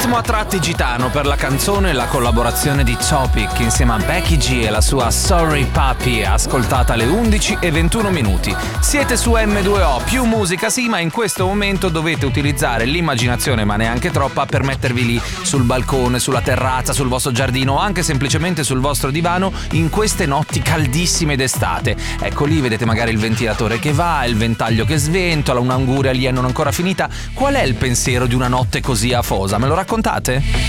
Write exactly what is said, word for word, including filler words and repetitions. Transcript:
ritmo a tratti gitano per la canzone e la collaborazione di Topic insieme a Becky G e la sua Sorry Papi, ascoltata alle undici e ventuno minuti. Siete su emme due o, più musica sì, ma in questo momento dovete utilizzare l'immaginazione, ma neanche troppa, per mettervi lì sul balcone, sulla terrazza, sul vostro giardino o anche semplicemente sul vostro divano in queste notti caldissime d'estate. Ecco, lì vedete magari il ventilatore che va, il ventaglio che sventola, un'anguria lì non ancora finita. Qual è il pensiero di una notte così afosa? Me lo raccontate?